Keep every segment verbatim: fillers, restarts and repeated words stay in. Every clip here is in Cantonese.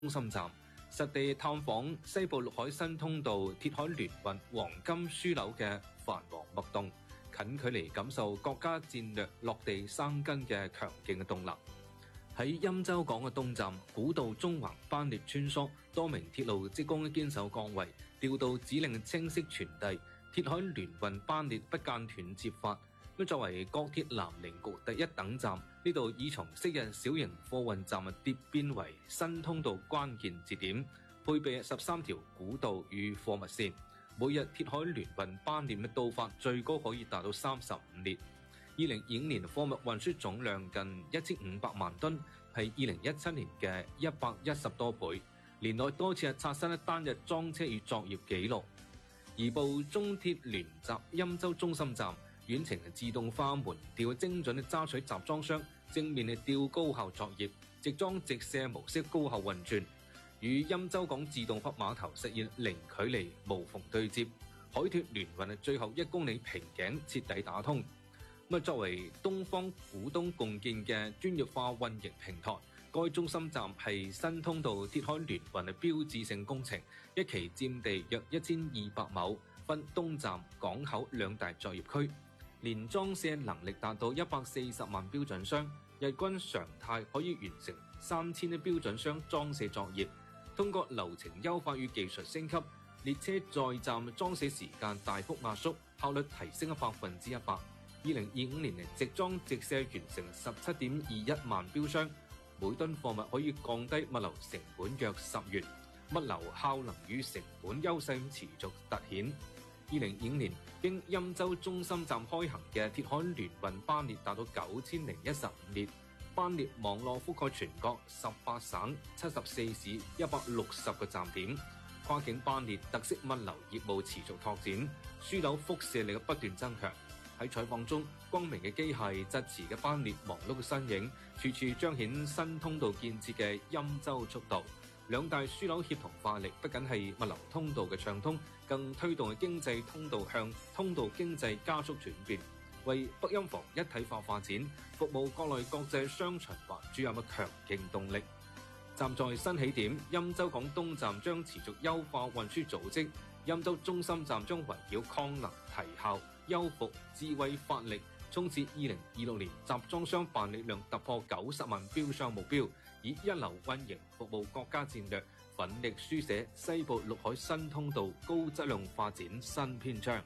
心站，實地探訪西部陸海新通道鐵海聯運黃金樞紐嘅繁忙脈動，近距離感受國家戰略落地生根嘅強勁嘅動能。喺欽州港嘅東站，古道中橫班列穿梭，多名鐵路職工堅守崗位，調度指令清晰傳遞，鐵海聯運班列不間斷接發。作為國鐵南寧局第一等站，呢度已從昔日小型貨運站蝶變為新通道關鍵節點，配備十三條古道與貨物線，每日鐵海聯運班列嘅到發最高可以達到三十五列。二零二五年貨物運輸總量近一千五百萬噸，係二零一七年嘅一百一十多倍，年內多次刷新單日裝車與作業紀錄。而部中鐵聯集欽州中心站，遠程自動化門吊精準嘅揸取集裝箱，正面嘅吊高效作業，直裝直卸模式高效運轉，與欽州港自動化碼頭實現零距離無縫對接。海鐵聯運嘅最後一公里瓶頸徹底打通。咁作為東方股東共建嘅專業化運營平台，該中心站係新通道鐵海聯運嘅標誌性工程，一期佔地約一千二百畝，分東站、港口兩大作業區。年裝卸能力達到一百四十萬標準箱，日均常態可以完成三千嘅標準箱裝卸作業。通過流程優化與技術升級，列車在站裝卸時間大幅壓縮，效率提升咗百分之一百。二零二五年直裝直卸完成十七點二一萬標箱，每噸貨物可以降低物流成本約十元，物流效能與成本優勢持續凸顯。二零二五年經欽州中心站開行嘅鐵海聯運班列達到九千零一十五列，班列網絡覆蓋全國十八省、七十四市、一百六十個站點，跨境班列特色物流業務持續拓展，樞紐輻射力不斷增強。喺採訪中，光明嘅機械疾馳嘅班列忙碌嘅身影，處處彰顯新通道建設嘅欽州速度。兩大樞紐協同化力，不僅係物流通道嘅暢通，更推動經濟通道向通道經濟加速轉變，為北欽房一體化發展、服務國內國際雙循環注入嘅強勁動力。站在新起點，欽州港東站將持續優化運輸組織，欽州中心站將圍繞抗能、提效、優服、智慧發力，衝刺二零二六年集裝箱辦理量突破九十萬標箱目標，以一流運營服務國家戰略，奮力書寫西部陸海新通道高質量發展新篇章。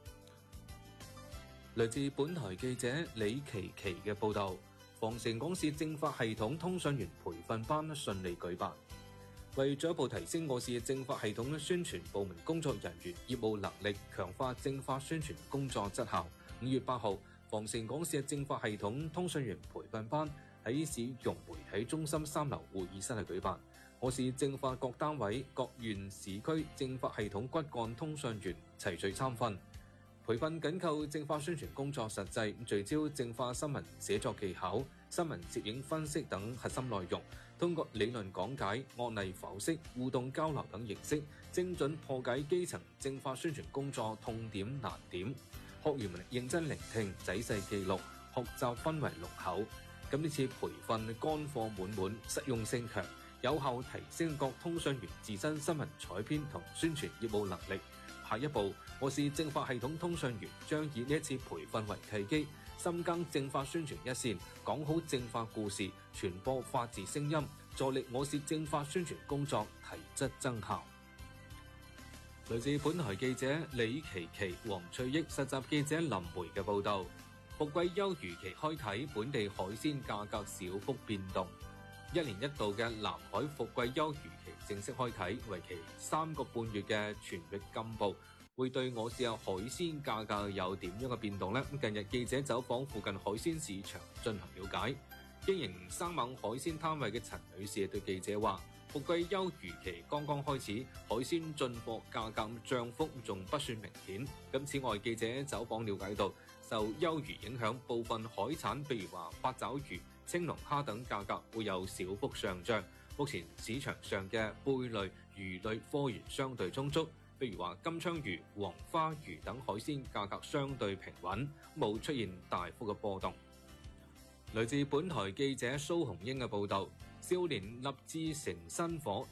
來自本台記者李琪琪嘅報道，防城港市政法系統通訊員培訓班順利舉辦。為進一步提升我市政法系統宣傳部門工作人員業務能力，強化政法宣傳工作質效，五月八號，防城港市政法系統通訊員培訓班喺市容媒體中心三樓會議室舉辦。我市政法各單位、各縣市區政法系統骨幹通訊員齊聚參訓。培訓緊扣政法宣傳工作實際，聚焦政法新聞寫作技巧、新聞攝影分析等核心內容，通過理論講解、案例剖析、互動交流等形式，精準破解基層政法宣傳工作痛點難點。學員們認真聆聽、仔細記錄，學習氛圍濃厚。咁呢次培訓乾貨滿滿，實用性強，有效提升各通訊員自身新聞採編同宣傳業務能力。下一步，我市政法系統通訊員將以呢一次培訓為契機，深耕政法宣傳一線，講好政法故事，傳播法治聲音，助力我市政法宣傳工作提質增效。來自本台記者李琪琪、黃翠益、實習記者林梅嘅報道。伏季休漁期開啟，本地海鮮價格小幅變動。一年一度嘅南海伏季休漁期正式開啟，為期三個半月嘅全域禁捕，會對我市嘅海鮮價格有點樣嘅變動呢？近日記者走訪附近海鮮市場進行了解，經營生猛海鮮攤位嘅陳女士對記者話：伏季休漁期剛剛開始，海鮮進貨價格漲幅仲不算明顯。咁此外，記者走訪了解到，受休漁影響，部分海產，譬如話八爪魚、青龍蝦等價格會有小幅上漲。目前市場上嘅貝類、魚類貨源相對充足，譬如話金槍魚、黃花魚等海鮮價格相對平穩，冇出現大幅嘅波動。來自本台記者蘇紅英嘅報道。 少年立志成薪火，